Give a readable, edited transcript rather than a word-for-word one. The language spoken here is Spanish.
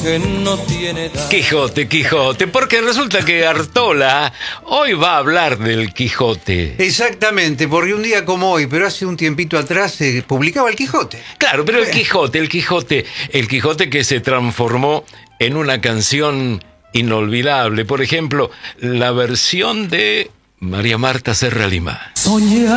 que no tiene edad. Quijote, Quijote, porque resulta que Artola hoy va a hablar del Quijote. Exactamente, porque un día como hoy, pero hace un tiempito atrás, se publicaba el Quijote. Claro, pero el Quijote que se transformó en una canción inolvidable. Por ejemplo, la versión de María Marta Serra Lima. Soñé